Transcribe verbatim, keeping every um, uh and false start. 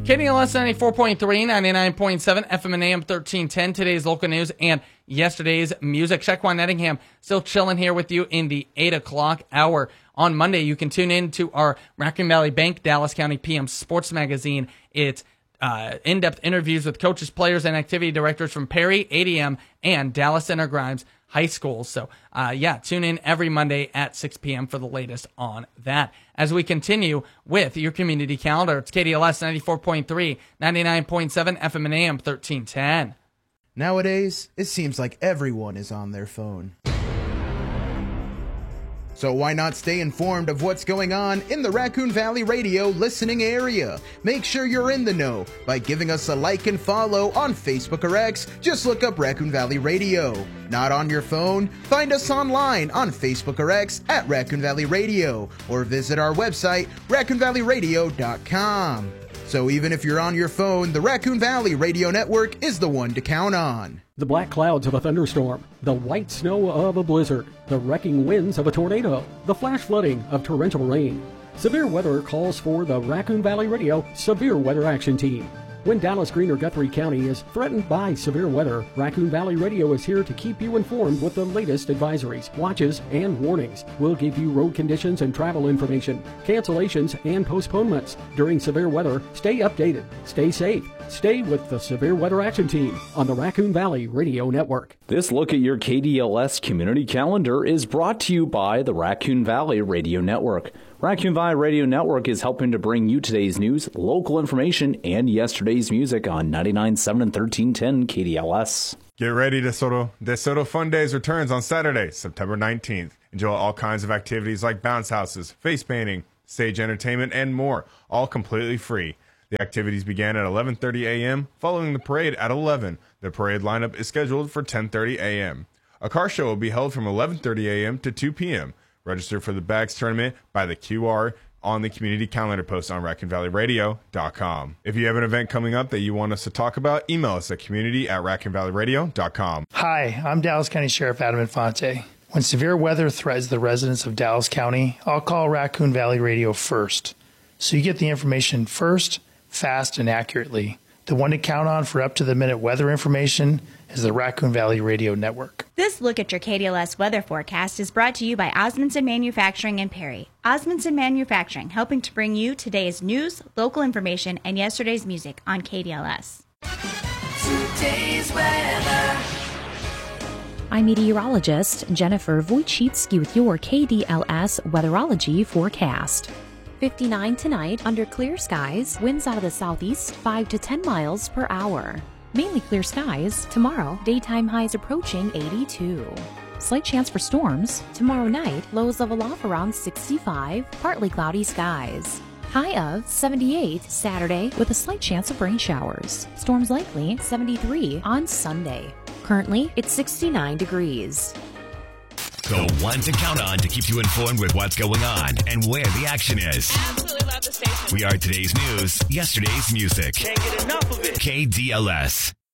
K D L S ninety-four point three, ninety-nine point seven, F M and A M thirteen ten. Today's local news and yesterday's music. Shaquan Nettingham still chilling here with you in the eight o'clock hour. On Monday, you can tune in to our Raccoon Valley Bank Dallas County P M Sports Magazine. It's uh, in-depth interviews with coaches, players, and activity directors from Perry, A D M, and Dallas Center Grimes High School. So, uh, yeah, tune in every Monday at six p.m. for the latest on that. As we continue with your community calendar, it's K D L S ninety-four point three, ninety-nine point seven, F M and A M thirteen ten. Nowadays, it seems like everyone is on their phone. So why not stay informed of what's going on in the Raccoon Valley Radio listening area? Make sure you're in the know by giving us a like and follow on Facebook or X. Just look up Raccoon Valley Radio. Not on your phone? Find us online on Facebook or X at Raccoon Valley Radio or visit our website, raccoon valley radio dot com. So even if you're on your phone, the Raccoon Valley Radio Network is the one to count on. The black clouds of a thunderstorm, the white snow of a blizzard, the wrecking winds of a tornado, the flash flooding of torrential rain. Severe weather calls for the Raccoon Valley Radio Severe Weather Action Team. When Dallas, Green, or Guthrie County is threatened by severe weather, Raccoon Valley Radio is here to keep you informed with the latest advisories, watches, and warnings. We'll give you road conditions and travel information, cancellations, and postponements. During severe weather, stay updated, stay safe, stay with the Severe Weather Action Team on the Raccoon Valley Radio Network. This look at your K D L S community calendar is brought to you by the Raccoon Valley Radio Network. Raccoon Valley Radio Network is helping to bring you today's news, local information, and yesterday's music on ninety-nine point seven and thirteen ten K D L S. Get ready, DeSoto. DeSoto Fun Days returns on Saturday, September nineteenth. Enjoy all kinds of activities like bounce houses, face painting, stage entertainment, and more, all completely free. The activities began at eleven thirty a.m., following the parade at eleven. The parade lineup is scheduled for ten thirty a.m. A car show will be held from eleven thirty a.m. to two p.m. Register for the Bags Tournament by the Q R on the community calendar post on raccoon valley radio dot com. If you have an event coming up that you want us to talk about, email us at community at raccoon valley radio dot com. Hi, I'm Dallas County Sheriff Adam Infante. When severe weather threatens the residents of Dallas County, I'll call Raccoon Valley Radio first, so you get the information first, fast, and accurately. The one to count on for up-to-the-minute weather information is the Raccoon Valley Radio Network. This look at your K D L S weather forecast is brought to you by Osmondson Manufacturing in Perry. Osmondson Manufacturing, helping to bring you today's news, local information, and yesterday's music on K D L S. Today's weather. I'm meteorologist Jennifer Wojcicki with your K D L S weatherology forecast. fifty-nine tonight, under clear skies, winds out of the southeast five to ten miles per hour. Mainly clear skies tomorrow, daytime highs approaching eighty-two. Slight chance for storms tomorrow night, lows level off around sixty-five, partly cloudy skies. High of seventy-eight Saturday with a slight chance of rain showers. Storms likely seventy-three on Sunday. Currently, it's sixty-nine degrees. The one to count on to keep you informed with what's going on and where the action is. Absolutely love the station. We are today's news, yesterday's music. Can't get enough of it. K D L S.